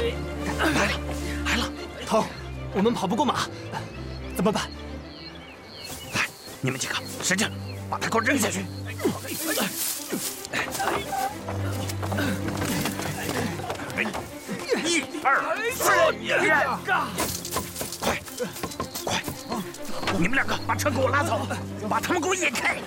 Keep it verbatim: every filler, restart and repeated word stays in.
来了，来了！头，我们跑不过马，怎么办？ 来，你们几个使劲，把他给我扔下去！一二三，两个！快，快！你们两个把车给我拉走，把他们给我引开！